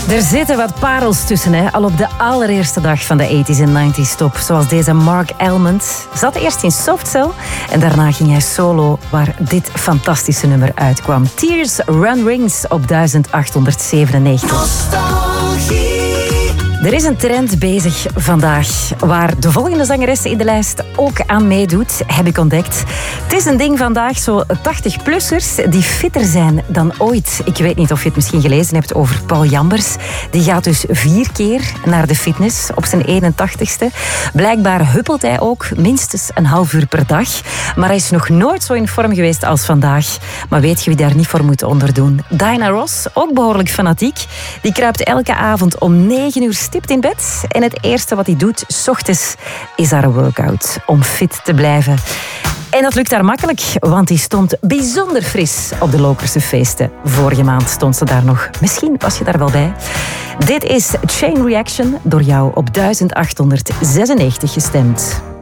Er zitten wat parels tussen, hè? Al op de allereerste dag van de 80s en 90s top. Zoals deze Mark Almond. Zat eerst in Soft Cell en daarna ging hij solo, waar dit fantastische nummer uitkwam. Tears Run Rings op 1897. Nostalgie. Er is een trend bezig vandaag waar de volgende zangeres in de lijst ook aan meedoet, heb ik ontdekt. Het is een ding vandaag, zo 80-plussers die fitter zijn dan ooit. Ik weet niet of je het misschien gelezen hebt over Paul Jambers. Die gaat dus 4 keer naar de fitness op zijn 81ste. Blijkbaar huppelt hij ook minstens een half uur per dag. Maar hij is nog nooit zo in vorm geweest als vandaag. Maar weet je wie daar niet voor moet onderdoen? Diana Ross, ook behoorlijk fanatiek. Die kruipt elke avond om 9 uur stipt in bed. En het eerste wat hij doet, 's ochtends, is haar workout. Om fit te blijven. En dat lukt haar makkelijk, want die stond bijzonder fris op de Lokerse feesten. Vorige maand stond ze daar nog. Misschien was je daar wel bij. Dit is Chain Reaction, door jou op 1896 gestemd.